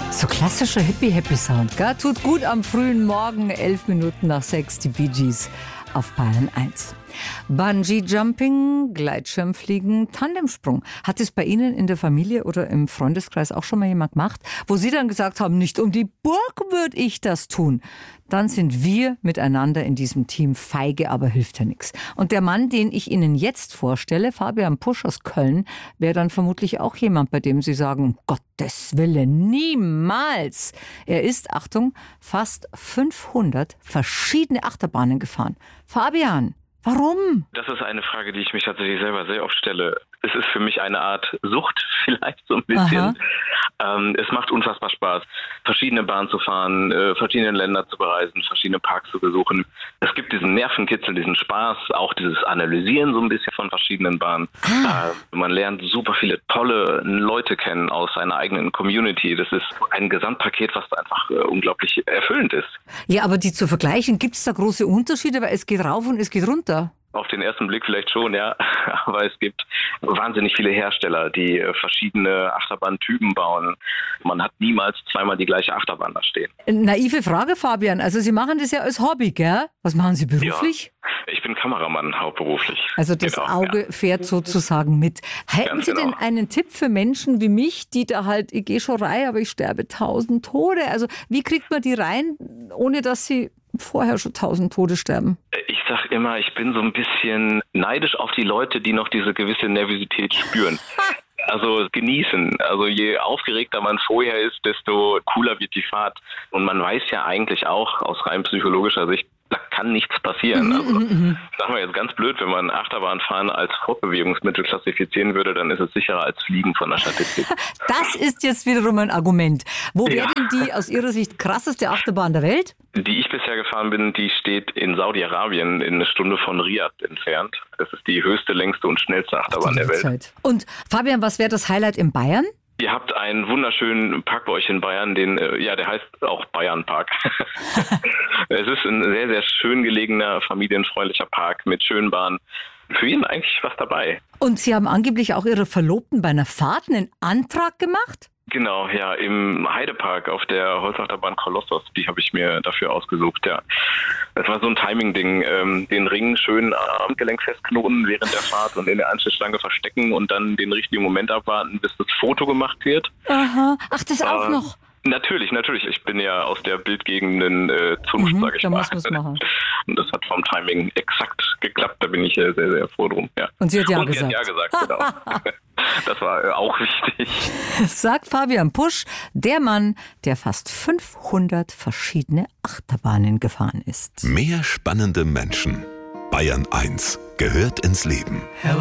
So klassischer Hippie-Sound, gell? Tut gut am frühen Morgen, 11 Minuten nach 6, die Bee Gees auf Bayern 1. Bungee-Jumping, Gleitschirmfliegen, Tandemsprung. Hat es bei Ihnen in der Familie oder im Freundeskreis auch schon mal jemand gemacht, wo Sie dann gesagt haben, nicht um die Burg würde ich das tun? Dann sind wir miteinander in diesem Team feige, aber hilft ja nichts. Und der Mann, den ich Ihnen jetzt vorstelle, Fabian Pusch aus Köln, wäre dann vermutlich auch jemand, bei dem Sie sagen, um Gottes Willen, niemals. Er ist, Achtung, fast 500 verschiedene Achterbahnen gefahren. Fabian, warum? Das ist eine Frage, die ich mich tatsächlich selber sehr oft stelle. Es ist für mich eine Art Sucht, vielleicht so ein bisschen. Es macht unfassbar Spaß, verschiedene Bahnen zu fahren, verschiedene Länder zu bereisen, verschiedene Parks zu besuchen. Es gibt diesen Nervenkitzel, diesen Spaß, auch dieses Analysieren so ein bisschen von verschiedenen Bahnen. Man lernt super viele tolle Leute kennen aus seiner eigenen Community. Das ist ein Gesamtpaket, was einfach unglaublich erfüllend ist. Ja, aber die zu vergleichen, gibt es da große Unterschiede? Weil es geht rauf und es geht runter. Auf den ersten Blick vielleicht schon, ja. Aber es gibt wahnsinnig viele Hersteller, die verschiedene Achterbahntypen bauen. Man hat niemals zweimal die gleiche Achterbahn da stehen. Naive Frage, Fabian. Also Sie machen das ja als Hobby, gell? Was machen Sie beruflich? Ja, ich bin Kameramann hauptberuflich. Also das Auge fährt sozusagen mit. Hätten Sie denn einen Tipp für Menschen wie mich, die da halt, ich gehe schon rein, aber ich sterbe 1000 Tode. Also wie kriegt man die rein, ohne dass sie vorher schon 1000 Tode sterben? Ich sag immer, ich bin so ein bisschen neidisch auf die Leute, die noch diese gewisse Nervosität spüren. Also genießen. Also je aufgeregter man vorher ist, desto cooler wird die Fahrt. Und man weiß ja eigentlich auch aus rein psychologischer Sicht, da kann nichts passieren. Also, sagen wir jetzt ganz blöd, wenn man Achterbahnfahren als Fortbewegungsmittel klassifizieren würde, dann ist es sicherer als Fliegen von der Statistik. Das ist jetzt wiederum ein Argument. Wo wäre denn die aus Ihrer Sicht krasseste Achterbahn der Welt? Die ich bisher gefahren bin, die steht in Saudi-Arabien, in 1 Stunde von Riyadh entfernt. Das ist die höchste, längste und schnellste Achterbahn der Welt. Und Fabian, was wäre das Highlight in Bayern? Ihr habt einen wunderschönen Park bei euch in Bayern, der heißt auch Bayernpark. Es ist ein sehr, sehr schön gelegener, familienfreundlicher Park mit schönen Bahnen. Für jeden eigentlich was dabei. Und Sie haben angeblich auch Ihre Verlobten bei einer Fahrt einen Antrag gemacht? Genau, ja, im Heidepark auf der Holzachterbahn Kolossos, die habe ich mir dafür ausgesucht, ja. Das war so ein Timing-Ding, den Ring schön am Gelenk festknoten während der Fahrt und in der Anschlussschlange verstecken und dann den richtigen Moment abwarten, bis das Foto gemacht wird. Aha, ach, das auch noch? Natürlich. Ich bin ja aus der bildgebenden Zunft, sage ich da mal. Muss man's machen. Und das hat vom Timing exakt geklappt, da bin ich sehr, sehr froh drum. Ja. Und sie hat ja gesagt. Sie hat ja gesagt, genau. Das war auch wichtig. Sagt Fabian Pusch, der Mann, der fast 500 verschiedene Achterbahnen gefahren ist. Mehr spannende Menschen. Bayern 1 gehört ins Leben.